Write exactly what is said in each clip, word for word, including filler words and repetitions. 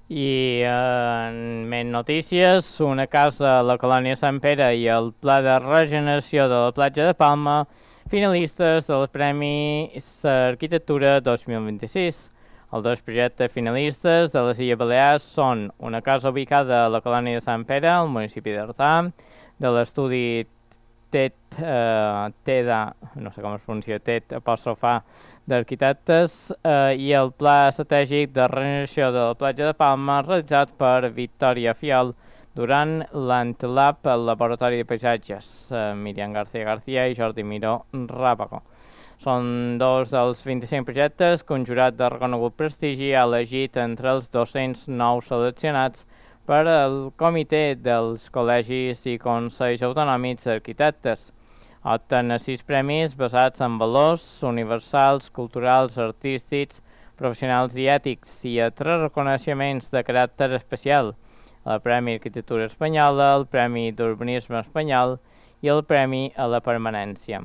I en més notícies, una casa a la colònia Sant Pere i el Pla de Regeneració de la platja de Palma, finalistes del Premi Arquitectura dos mil vint-i-sis. Els dos projectes finalistes de les Illes Balears són una casa ubicada a la colònia de Sant Pere, al municipi d'Artà, de l'estudi TED, eh, TEDA, no sé com es pronuncia, TED apòstrof A, d'arquitectes, eh, i el Pla Estratègic de Regeneració de la platja de Palma, realitzat per Victòria Fiol durant l'Antlab, el Laboratori de Paisatges, eh, Míriam García García i Jordi Miró Ràbago. Són dos dels vint-i-cinc projectes que un jurat de reconegut prestigi ha elegit entre els dos-cents nou seleccionats per al Comitè dels Col·legis i Consells Autonòmics d'Arquitectes. Opten a sis premis basats en valors universals, culturals, artístics, professionals i ètics, i a tres reconeixements de caràcter especial: el Premi Arquitectura Espanyola, el Premi d'Urbanisme Espanyol i el Premi a la Permanència.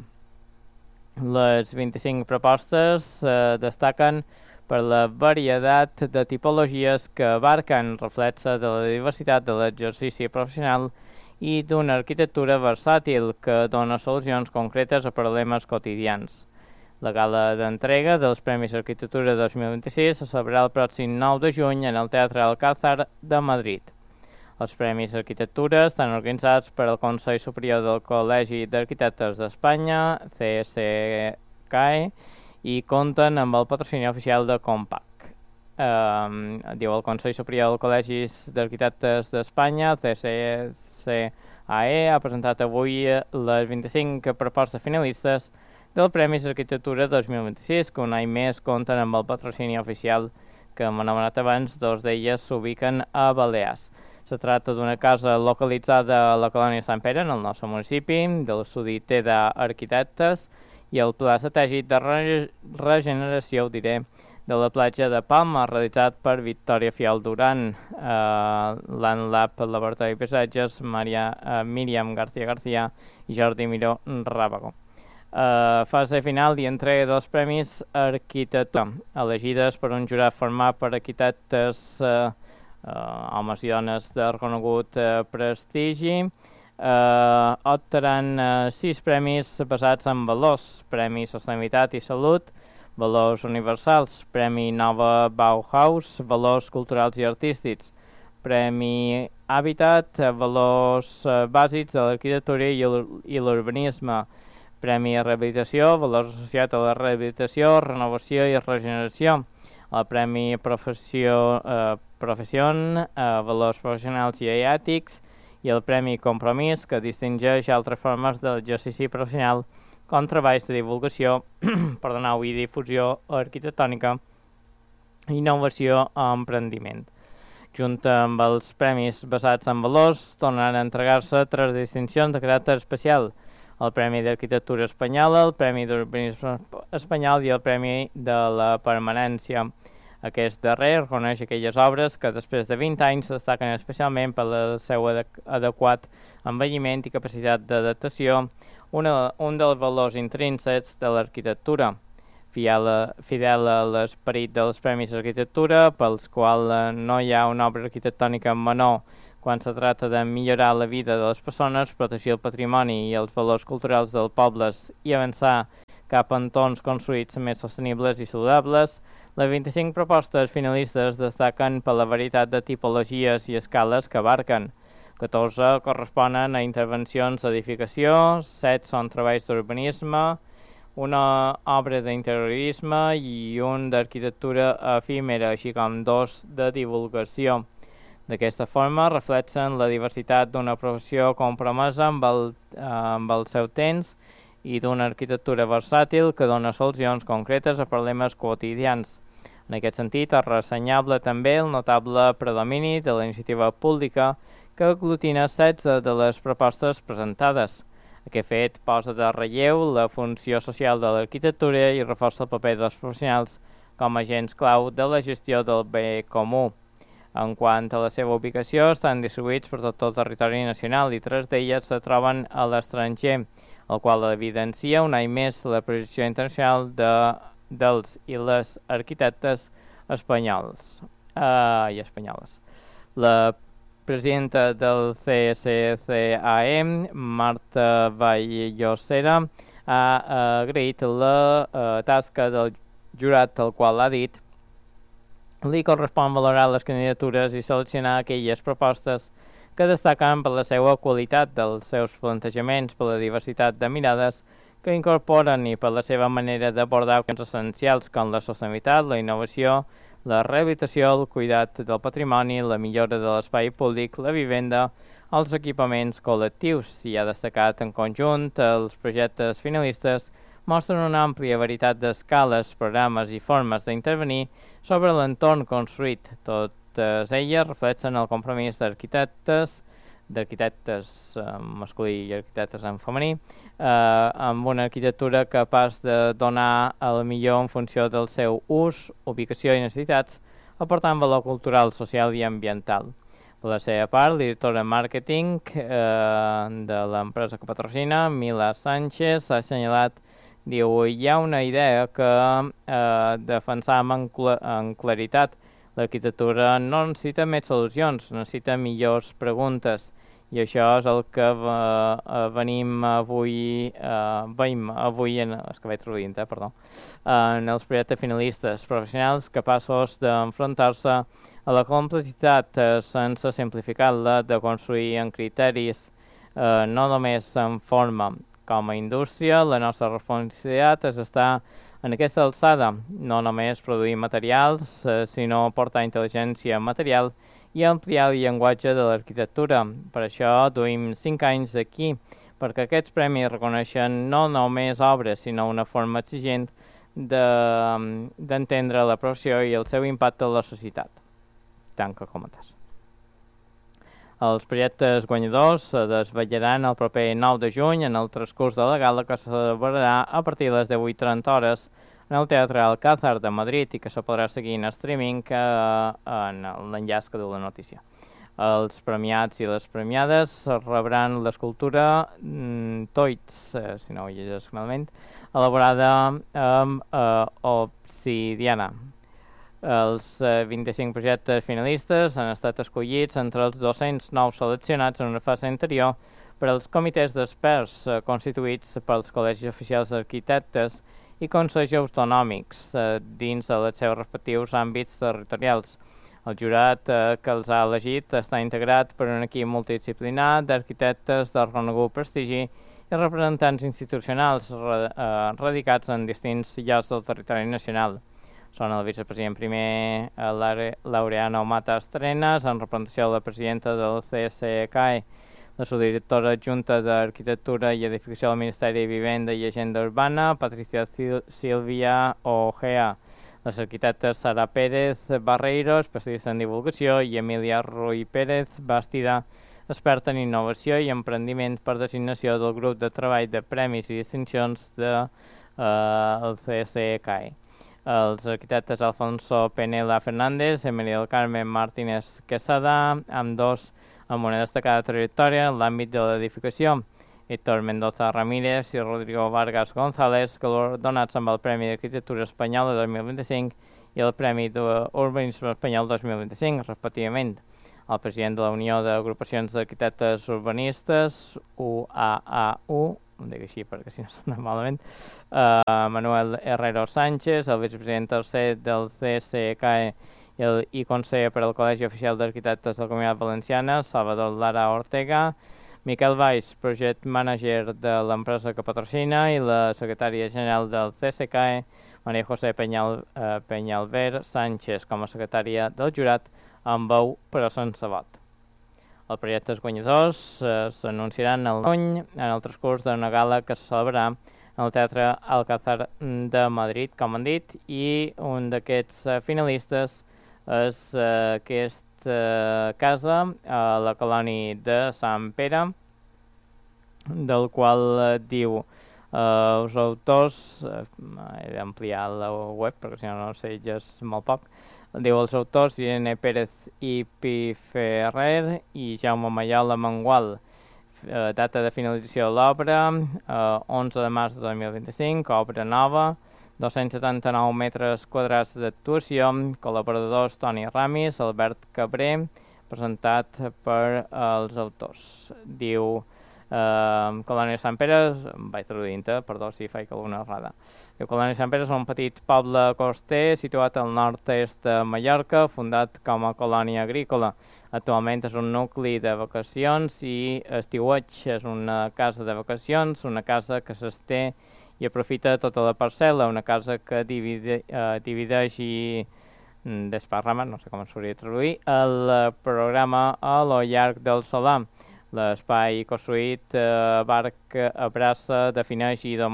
Les vint-i-cinc propostes eh, destaquen per la varietat de tipologies que abarquen reflexa de la diversitat de l'exercici professional i d'una arquitectura versàtil que dona solucions concretes a problemes quotidians. La gala d'entrega dels Premis Arquitectura dos mil vint-i-sis se celebrarà el pròxim nou de juny en el Teatre Alcázar de Madrid. Els Premis Arquitectura estan organitzats per el Consell Superior del Col·legi d'Arquitectes d'Espanya, C S C A E, i compten amb el patrocini oficial de Compac. Um, diu el Consell Superior del Col·legis d'Arquitectes d'Espanya, C S C A E, ha presentat avui les vint-i-cinc propostes finalistes del Premis Arquitectura dos mil vint-i-sis, que un any més compten amb el patrocini oficial que hem anomenat abans. Dos d'elles s'ubiquen a Balears. Se tracta d'una casa localitzada a la colònia Sant Pere, en el nostre municipi, de l'estudi TEDA Arquitectes, i el Pla Estratègic de re Regeneració, ho diré, de la platja de Palma, realitzat per Victòria Fiol Duran, eh, l'Anlab Laboratori de Paisatges, Maria, eh, Míriam García García i Jordi Miró Ràbago. Eh, fase final i entrega dels Premis Arquitectura, elegides per un jurat format per arquitectes, eh, eh, homes i dones de reconegut eh, prestigi. Uh, optaran uh, sis premis basats en valors: Premi Sostenibilitat i Salut, Valors Universals, Premi Nova Bauhaus, Valors Culturals i Artístics, Premi Hàbitat, Valors uh, Bàsics de l'Arquitectura i l'Urbanisme, Premi Rehabilitació, Valors Associats a la Rehabilitació, Renovació i Regeneració, el Premi Professió, uh, Profession, uh, Valors Professionals i Ètics, i el Premi Compromís, que distingeix altres formes d'exercici professional com treballs de divulgació, perdoneu, i difusió arquitectònica, innovació o emprendiment. Junt amb els premis basats en valors, tornaran a entregar-se tres distincions de caràcter especial: el Premi d'Arquitectura Espanyola, el Premi d'Urbanisme Espanyol i el Premi de la Permanència. Aquest darrer reconeix aquelles obres que després de vint anys destaquen especialment per el seu adequat envelliment i capacitat d'adaptació, un dels valors intrínsecs de l'arquitectura, fidel a l'esperit dels Premis d'Arquitectura, pels quals no hi ha una obra arquitectònica menor quan se tracta de millorar la vida de les persones, protegir el patrimoni i els valors culturals dels pobles i avançar cap a entorns construïts més sostenibles i saludables. Les vint-i-cinc propostes finalistes destaquen per la varietat de tipologies i escales que abarquen. catorze corresponen a intervencions d'edificació, set són treballs d'urbanisme, una obra d'interiorisme i un d'arquitectura efímera, així com dos de divulgació. D'aquesta forma, reflexen la diversitat d'una professió compromesa amb el, eh, amb el seu temps i d'una arquitectura versàtil que dona solucions concretes a problemes quotidians. En aquest sentit, és ressenyable també el notable predomini de la iniciativa pública que aglutina setze de les propostes presentades. Aquest fet posa de relleu la funció social de l'arquitectura i reforça el paper dels professionals com a agents clau de la gestió del bé comú. En quant a la seva ubicació, estan distribuïts per tot el territori nacional i tres d'elles se troben a l'estranger, el qual evidencia un any més la projecció internacional de, dels i les arquitectes espanyols. uh, i espanyoles. La presidenta del C S C A E, Marta Vallosera, ha agraït la uh, tasca del jurat, el qual ha dit li correspon valorar les candidatures i seleccionar aquelles propostes que destaquen per la seva qualitat dels seus plantejaments, per la diversitat de mirades que incorporen i per la seva manera d'abordar qüestions essencials com la sostenibilitat, la innovació, la rehabilitació, el cuidat del patrimoni, la millora de l'espai públic, la vivenda, els equipaments col·lectius. I ha destacat en conjunt els projectes finalistes mostren una àmplia varietat d'escales, programes i formes d'intervenir sobre l'entorn construït. Totes elles reflexen el compromís d'arquitectes, d'arquitectes en masculí i arquitectes en femení, eh, amb una arquitectura capaç de donar el millor en funció del seu ús, ubicació i necessitats, aportant valor cultural, social i ambiental. Per la seva part, la directora de màrqueting eh, de l'empresa que patrocina, Mila Sánchez, ha assenyalat, diu, hi ha una idea que eh, defensam en, cl en claritat. L'arquitectura no necessita més solucions, necessita millors preguntes. I això és el que eh, venim avui, eh, veiem avui, en, és que vaig traduint, eh, perdó, en els projectes finalistes, professionals capaços d'enfrontar-se a la complexitat eh, sense simplificar-la, de construir en criteris, eh, no només en forma. Com a indústria, la nostra responsabilitat és estar en aquesta alçada, no només produir materials, eh, sinó portar intel·ligència material i ampliar el llenguatge de l'arquitectura. Per això duim cinc anys aquí, perquè aquests premis reconeixen no només obres, sinó una forma exigent d'entendre de, la professió i el seu impacte en la societat. Tanca comentes. Els projectes guanyadors es desvetllaran el proper nou de juny en el transcurs de la gala que se celebrarà a partir de les deu i trenta hores en el Teatre Alcázar de Madrid i que se podrà seguir en streaming eh, en l'enllaç que du la notícia. Els premiats i les premiades rebran l'escultura mm, Toits, eh, si no ho llegeix malament, elaborada amb eh, obsidiana. Els eh, vint-i-cinc projectes finalistes han estat escollits entre els dos-cents nou seleccionats en una fase anterior per als comitès d'experts eh, constituïts pels col·legis oficials d'arquitectes i consells autonòmics eh, dins dels seus respectius àmbits territorials. El jurat eh, que els ha elegit està integrat per un equip multidisciplinar d'arquitectes de reconegut prestigi i representants institucionals ra eh, radicats en distints llocs del territori nacional. Són el vicepresident primer eh, Laureano Mata Estrenas, en representació de la presidenta del C S C A E, la subdirectora adjunta d'Arquitectura i Edificació del Ministeri de Vivenda i Agenda Urbana, Patricia Silvia Ojea, les arquitectes Sara Pérez Barreiro, especialista en divulgació, i Emilia Ruy Pérez Bastida, experta en innovació i emprendiment per designació del grup de treball de premis i distincions del de, C S C A E. Els arquitectes Alfonso Penela Fernández i María del Carmen Martínez Quesada, amb dos amb una destacada trajectòria en l'àmbit de l'edificació. Héctor Mendoza Ramírez i Rodrigo Vargas González, galardonats amb el Premi d'Arquitectura Espanyola dos mil vint-i-cinc i el Premi d'Urbanisme Espanyol dos mil vint-i-cinc, respectivament. El president de la Unió d'Agrupacions d'Arquitectes Urbanistes, U A A U, ho dic així perquè si no sona malament, uh, Manuel Herrero Sánchez, el vicepresident tercer del C S C A E i, el, i conseller per al Col·legi Oficial d'Arquitectes de la Comunitat Valenciana, Salvador Lara Ortega, Miquel Valls, project manager de l'empresa que patrocina, i la secretària general del C S C A E, Maria José Peñal, uh, Peñalver Sánchez, com a secretària del jurat, amb veu però sense vot. Els projectes guanyadors eh, s'anunciaran el juny en el transcurs d'una gala que se celebrarà en el Teatre Alcázar de Madrid, com han dit, i un d'aquests eh, finalistes és eh, aquesta eh, casa a la colònia de Sant Pere, del qual eh, diu eh, els autors, eh, he d'ampliar la web perquè si no no sé, ja és molt poc. Diu els autors Irene Pérez i Piferrer i Jaume Mayola Mangual. Eh, data de finalització de l'obra, eh, onze de març de dos mil vint-i-cinc, obra nova, dos-cents setanta-nou metres quadrats d'actuació, col·laboradors Toni Ramis, Albert Cabré, presentat per els autors. Diu eh, Colònia Sant Pere, em vaig traduint-te, perdó si faig alguna errada. Diu Colònia Sant Pere és un petit poble coster situat al nord-est de Mallorca, fundat com a colònia agrícola. Actualment és un nucli de vacacions i estiueig. És una casa de vacacions, una casa que s'esté i aprofita tota la parcel·la, una casa que divide, eh, divideix i desparrama, no sé com es podria traduir, el programa a lo llarg del solar. L'espai construït eh, barc abraça, defineix i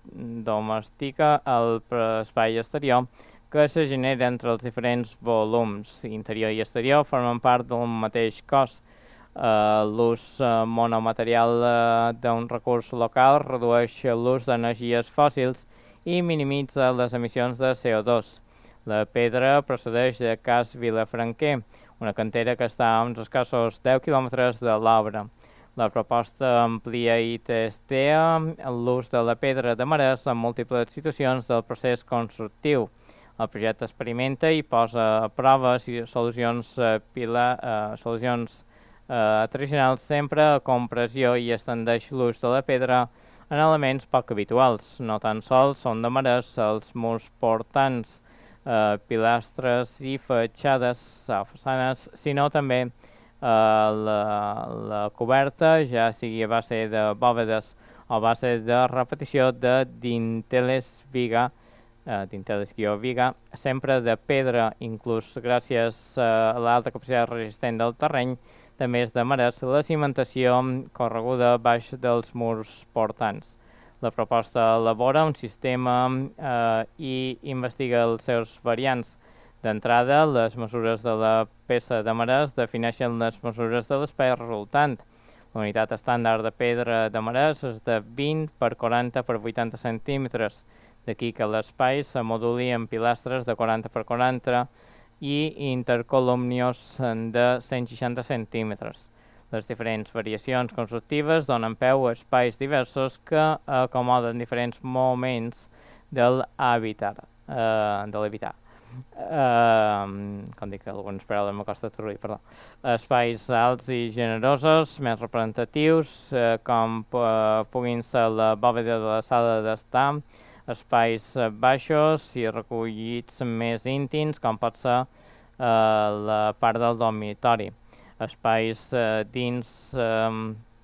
domestica l'espai exterior que se genera entre els diferents volums. Interior i exterior formen part del mateix cos. Uh, l'ús uh, monomaterial uh, d'un recurs local redueix l'ús d'energies fòssils i minimitza les emissions de C O dos. La pedra procedeix de Cas Vilafranquer, una cantera que està a uns escassos deu quilòmetres de l'obra. La proposta amplia i testea l'ús de la pedra de marès en múltiples situacions del procés constructiu. El projecte experimenta i posa a prova solucions, uh, pila, uh, solucions Uh, tradicionals sempre a compressió i extendeix l'ús de la pedra en elements poc habituals. No tan sols són de marès els murs portants, uh, pilastres i fatxades a façanes, sinó també uh, la, la coberta, ja sigui a base de bòvedes o a base de repetició de dinteles viga, uh, dinteles guió viga, sempre de pedra, inclús gràcies uh, a l'alta capacitat resistent del terreny. També és de marès la cimentació correguda baix dels murs portants. La proposta elabora un sistema eh, i investiga els seus variants. D'entrada, les mesures de la peça de marès defineixen les mesures de l'espai resultant. La unitat estàndard de pedra de marès és de vint per quaranta per vuitanta centímetres. D'aquí que l'espai se moduli en pilastres de quaranta per quaranta i intercolumnios de cent seixanta centímetres. Les diferents variacions constructives donen peu a espais diversos que acomoden diferents moments del habitat, eh, de l'habitar. Eh, com dic, algunes paraules m'acosta traduir, perdó. Espais alts i generosos, més representatius, eh, com eh, puguin ser la bòveda de la sala d'estar, espais baixos i recollits més íntims, com pot ser eh, la part del dormitori. Espais eh, dins eh,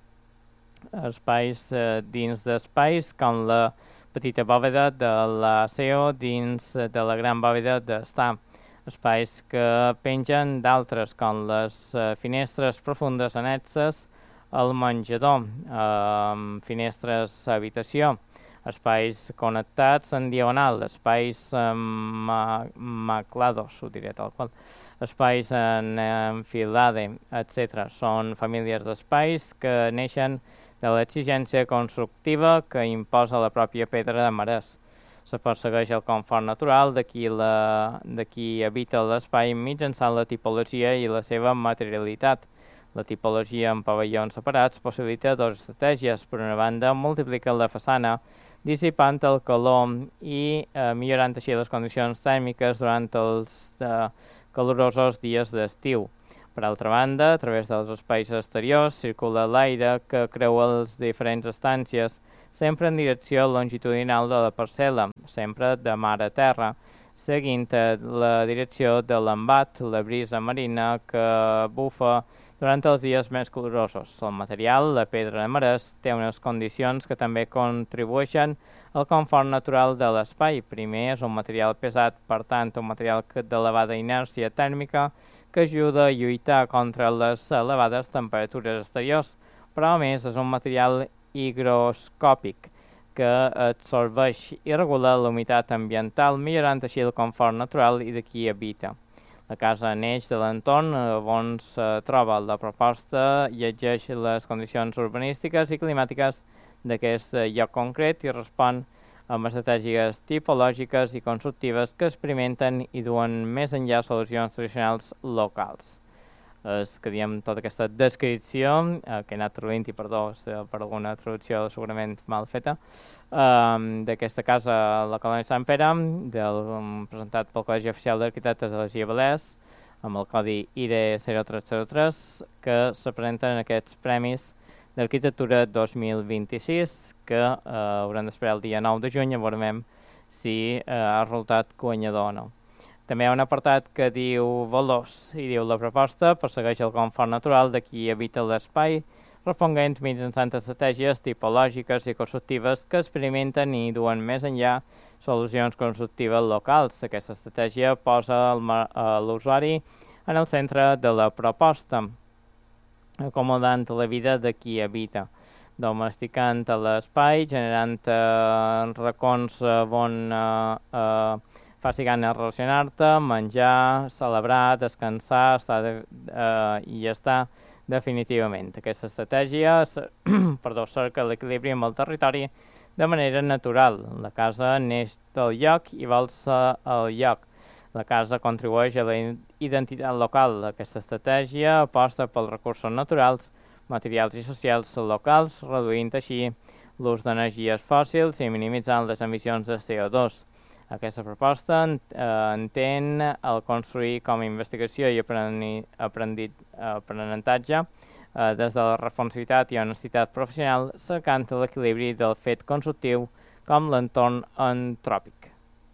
espais eh, dins d'espais, com la petita bòveda de l'aseo dins de la gran bòveda d'estar. Espais que pengen d'altres, com les eh, finestres profundes annexes al menjador, eh, finestres habitació, espais connectats en diagonal, espais eh, ma maclados, ho diré tal qual, espais en enfilade, etcètera. Són famílies d'espais que neixen de l'exigència constructiva que imposa la pròpia pedra de marès. Se persegueix el confort natural de qui, la, de qui habita l'espai mitjançant la tipologia i la seva materialitat. La tipologia en pavellons separats possibilita dues estratègies. Per una banda, multiplica la façana, dissipant el calor i eh, millorant així les condicions tèrmiques durant els eh, calorosos dies d'estiu. Per altra banda, a través dels espais exteriors circula l'aire que creua les diferents estàncies, sempre en direcció longitudinal de la parcel·la, sempre de mar a terra, seguint la direcció de l'embat, la brisa marina que bufa durant els dies més calorosos. El material, la pedra de marès, té unes condicions que també contribueixen al confort natural de l'espai. Primer, és un material pesat, per tant, un material d'elevada inèrcia tèrmica que ajuda a lluitar contra les elevades temperatures exteriors, però a més és un material higroscòpic que absorbeix i regula la humitat ambiental, millorant així el confort natural i de qui habita. La casa neix de l'entorn on es troba. La proposta llegeix les condicions urbanístiques i climàtiques d'aquest lloc concret i respon amb estratègies tipològiques i constructives que experimenten i duen més enllà solucions tradicionals locals. és que diem tota aquesta descripció, eh, que he anat traduint i perdó per alguna traducció segurament mal feta, eh, d'aquesta casa a la colònia Sant Pere, del, presentat pel Col·legi Oficial d'Arquitectes de les Illes Balears, amb el codi I R E zero tres zero tres, que se presenten aquests premis d'Arquitectura dos mil vint-i-sis, que eh, haurem d'esperar el dia nou de juny i veurem si eh, ha resultat guanyador o no. També hi ha un apartat que diu valors i diu la proposta persegueix el confort natural de qui habita l'espai, responent mitjançant estratègies tipològiques i constructives que experimenten i duen més enllà solucions constructives locals. Aquesta estratègia posa l'usuari en el centre de la proposta, acomodant la vida de qui habita, domesticant l'espai, generant eh, racons eh, on eh, eh, faci gana relacionar-te, menjar, celebrar, descansar, estar de, eh, i estar definitivament. Aquesta estratègia perdó, cerca l'equilibri amb el territori de manera natural. La casa neix del lloc i vol ser el lloc. La casa contribueix a la identitat local. Aquesta estratègia aposta pels recursos naturals, materials i socials locals, reduint així l'ús d'energies fòssils i minimitzant les emissions de C O dos. Aquesta proposta eh, entén el construir com a investigació i aprenentatge eh, des de la responsabilitat i honestitat professional, cercant l'equilibri del fet constructiu com l'entorn antròpic.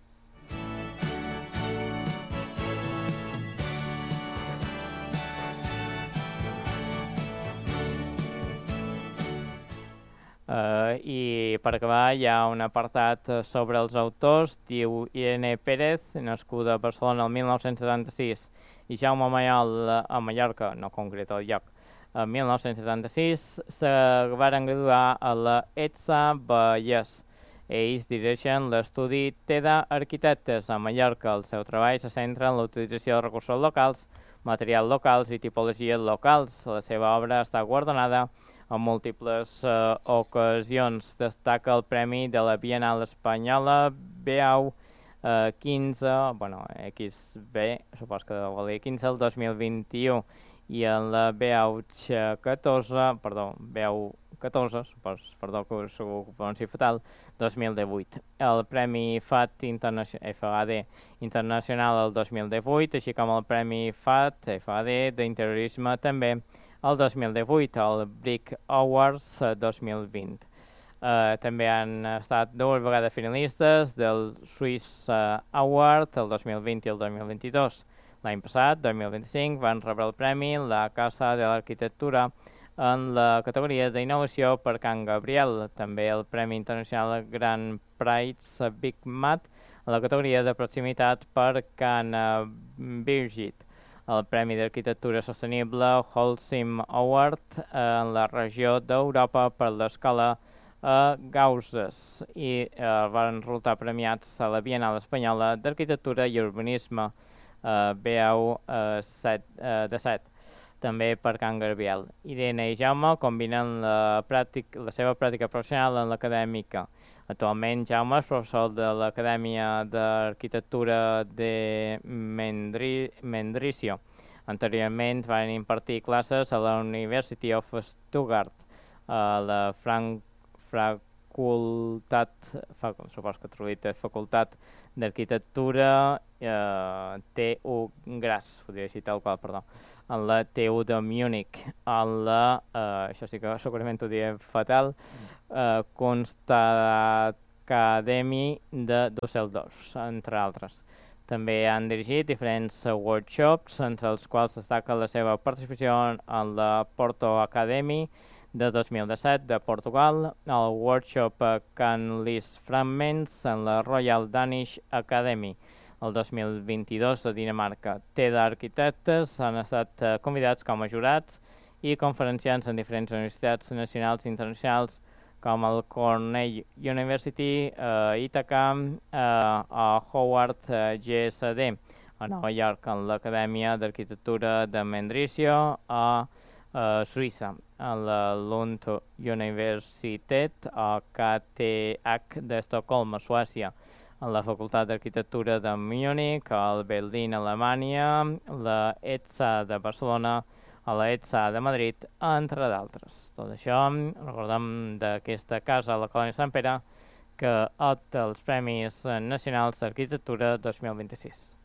Uh, I per acabar hi ha un apartat sobre els autors, diu Irene Pérez, nascuda a Barcelona el mil nou-cents setanta-sis, i Jaume Mayol a Mallorca, no concret el lloc, en mil nou-cents setanta-sis, se van graduar a la ETSA Vallès. Ells dirigeixen l'estudi TEDA Arquitectes a Mallorca. El seu treball se centra en la utilització de recursos locals, materials locals i tipologies locals. La seva obra està guardonada en múltiples eh, ocasions. Destaca el Premi de la Bienal Espanyola B A U eh, quinze, bueno, X B, supos que volia quinze, el dos mil vint-i-u, i en la B A U catorze, perdó, B A U catorze, supos, perdó que ho pronunci fatal, dos mil divuit. El Premi F A D Internacional, F A D Internacional el dos mil divuit, així com el Premi F A D, F A D d'Interiorisme també, el dos mil divuit, el Brick Awards dos mil vint. Uh, també han estat dues vegades finalistes del Swiss uh, Award, el dos mil vint i el dos mil vint-i-dos. L'any passat, dos mil vint-i-cinc, van rebre el premi la Casa de l'Arquitectura en la categoria d'innovació per Can Gabriel, també el Premi Internacional Grand Prix Big Mat en la categoria de proximitat per Can Birgit, el Premi d'Arquitectura Sostenible Holcim Award en la regió d'Europa per l'escola a Gauzes i eh, van resultar premiats a la Bienal Espanyola d'Arquitectura i Urbanisme eh, B A U eh, set, eh, de set, també per Can Gabriel. Irene i Jaume combinen la, pràctic, la seva pràctica professional en l'acadèmica. Actualment Jaume és professor de l'Acadèmia d'Arquitectura de Mendri, Mendrisio. Anteriorment van impartir classes a la University of Stuttgart, a la Frank facultat, supos que traduït és Facultat d'Arquitectura eh, T U Graz, podria dir tal qual, perdó, en la T U de Múnich, en la, eh, això sí que segurament ho diré fatal, eh, Kunstacademie de Düsseldorf, entre altres. També han dirigit diferents workshops, entre els quals destaca la seva participació en la Porto Academy de dos mil disset de Portugal, el workshop Can List Fragments en la Royal Danish Academy el dos mil vint-i-dos de Dinamarca. TEDA Arquitectes han estat convidats com a jurats i conferenciants en diferents universitats nacionals i internacionals com el Cornell University, uh, Ithaca, uh, a Howard uh, G S D a Nova York, en l'Acadèmia d'Arquitectura de Mendrisio a uh, Suïssa, a la Lund Universitet a K T H d'Estocolm, a Suècia, a la Facultat d'Arquitectura de Múnich, al Berlín, Alemanya, la ETSA de Barcelona, a la ETSA de Madrid, entre d'altres. Tot això, recordem d'aquesta casa a la Colònia Sant Pere, que opta als Premis Nacionals d'Arquitectura dos mil vint-i-sis.